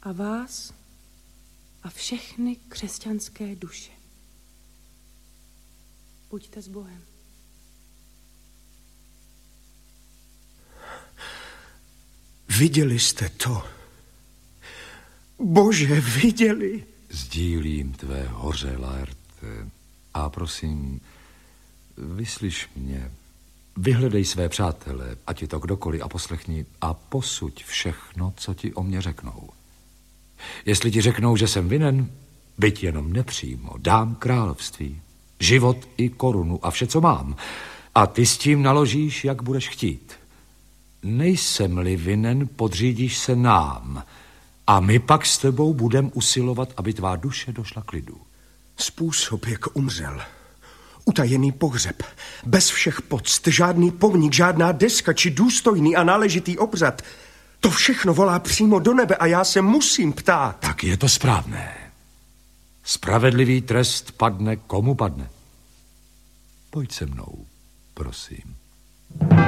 a vás a všechny křesťanské duše. Buďte s Bohem. Viděli jste to? Bože, viděli? Sdílím tvé hoře, Laerte. A prosím, vyslyš mě. Vyhledej své přátele, ať je to kdokoliv, a poslechni a posuď všechno, co ti o mě řeknou. Jestli ti řeknou, že jsem vinen, byť jenom nepřímo, dám království, život i korunu a vše, co mám. A ty s tím naložíš, jak budeš chtít. Nejsem-li vinen, podřídíš se nám. A my pak s tebou budem usilovat, aby tvá duše došla k lidu. Způsob, jak umřel. Utajený pohřeb. Bez všech poct, žádný pomník, žádná deska či důstojný a náležitý obřad. To všechno volá přímo do nebe a já se musím ptát. Tak je to správné. Spravedlivý trest padne, komu padne. Pojď se mnou, prosím.